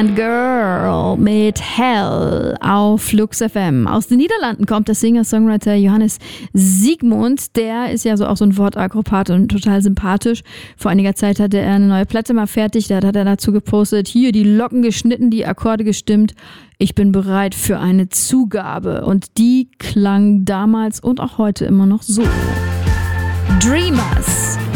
Girl mit Hell auf Flux FM. Aus den Niederlanden kommt der Singer-Songwriter Johannes Siegmund. Der ist ja so auch so ein Wortakrobat und total sympathisch. Vor einiger Zeit hatte er eine neue Platte mal fertig. Da hat er dazu gepostet, hier die Locken geschnitten, die Akkorde gestimmt. Ich bin bereit für eine Zugabe. Und die klang damals und auch heute immer noch so. Dreamers.